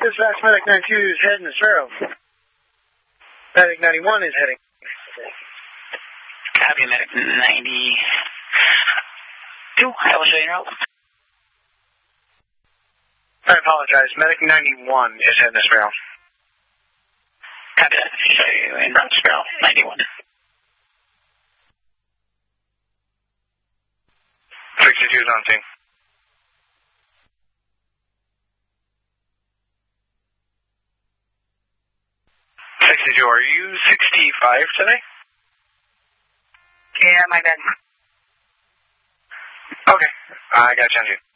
Dispatch, Medic 92 is heading to Sparrow. Medic 91 is heading. Copy, Medic 92. I will show you route. I apologize. Medic 91 is heading to Sparrow. Copy that. Show you in route Sparrow 91. 62 is on scene. 62, are you 65 today? Yeah, my bad. Okay, I got you on you.